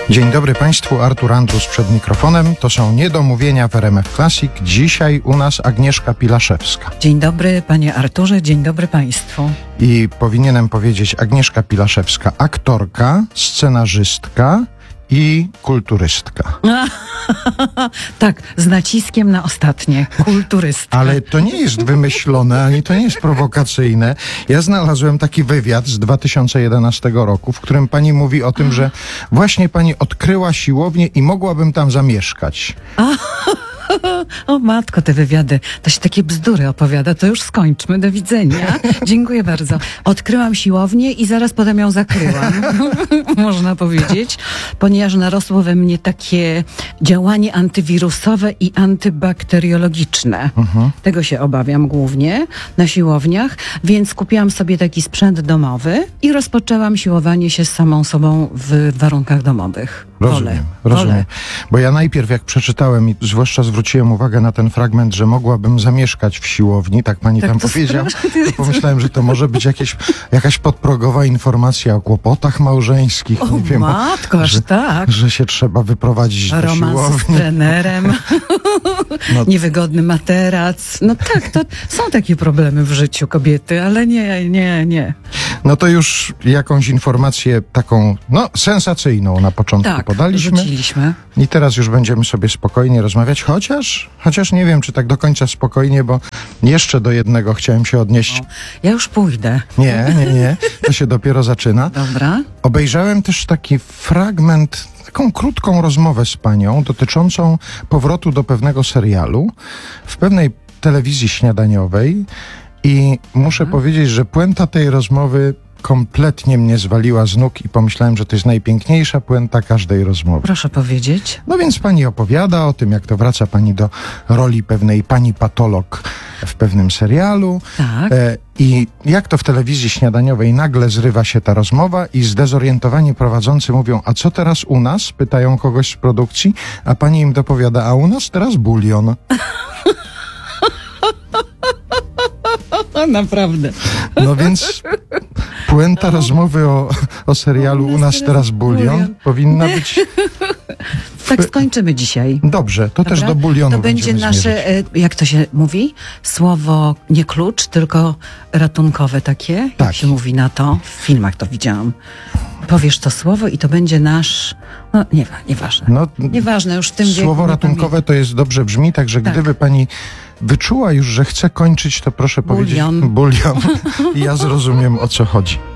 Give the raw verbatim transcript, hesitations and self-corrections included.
Dzień dobry Państwu, Artur Andrus przed mikrofonem. To są Niedomówienia w R M F Classic. Dzisiaj u nas Agnieszka Pilaszewska. Dzień dobry Panie Arturze, dzień dobry Państwu. I powinienem powiedzieć Agnieszka Pilaszewska, aktorka, scenarzystka i kulturystka. Tak, z naciskiem na ostatnie, kulturystka. Ale to nie jest wymyślone, ani to nie jest prowokacyjne. Ja znalazłem taki wywiad z dwa tysiące jedenastego roku, w którym pani mówi o tym, że właśnie pani odkryła siłownię i mogłabym tam zamieszkać. O matko, te wywiady, to się takie bzdury opowiada, to już skończmy, do widzenia. Dziękuję bardzo. Odkryłam siłownię i zaraz potem ją zakryłam, można powiedzieć, ponieważ narosło we mnie takie działanie antywirusowe i antybakteriologiczne. Uh-huh. Tego się obawiam głównie na siłowniach, więc kupiłam sobie taki sprzęt domowy i rozpoczęłam siłowanie się z samą sobą w warunkach domowych. Rozumiem, Wolę. rozumiem. Wolę. Bo ja najpierw jak przeczytałem i zwłaszcza zwróciłem uwagę na ten fragment, że mogłabym zamieszkać w siłowni, tak pani tak tam to powiedział, to pomyślałem, że to może być jakieś, jakaś podprogowa informacja o kłopotach małżeńskich. O nie wiem, matko, aż że, tak. że się trzeba wyprowadzić do Romans siłowni. z trenerem, No. niewygodny materac. No tak, to są takie problemy w życiu kobiety, ale nie, nie, nie. No to już jakąś informację taką, no sensacyjną na początku Tak, podaliśmy. rzuciliśmy. I teraz już będziemy sobie spokojnie rozmawiać, chociaż, chociaż nie wiem, czy tak do końca spokojnie, bo jeszcze do jednego chciałem się odnieść. O, ja już pójdę. Nie, nie, nie, to się dopiero zaczyna. Dobra. Obejrzałem też taki fragment, taką krótką rozmowę z panią dotyczącą powrotu do pewnego serialu w pewnej telewizji śniadaniowej i muszę Aha. powiedzieć, że puenta tej rozmowy kompletnie mnie zwaliła z nóg i pomyślałem, że to jest najpiękniejsza puenta każdej rozmowy. Proszę powiedzieć. No więc pani opowiada o tym, jak to wraca pani do roli pewnej pani patolog w pewnym serialu. Tak. E, I jak to w telewizji śniadaniowej nagle zrywa się ta rozmowa i zdezorientowani prowadzący mówią, a co teraz u nas? Pytają kogoś z produkcji, a pani im dopowiada, a u nas teraz bulion. Naprawdę. No więc puenta rozmowy o, o serialu U nas teraz bulion powinna być... Tak skończymy dzisiaj. Dobrze, to Dobra? też do bulionu To będzie będziemy nasze, zmierzać. e, jak to się mówi? Słowo nie klucz, tylko ratunkowe takie. Tak. Jak się mówi na to? W filmach to widziałam. Powiesz to słowo i to będzie nasz... No nie, nieważne. No, Nieważne, już w tym wieku Słowo nie ratunkowe to jest dobrze brzmi, także Tak. gdyby pani wyczuła już, że chce kończyć, to proszę Bulion. powiedzieć bulion i ja zrozumiem, o co chodzi.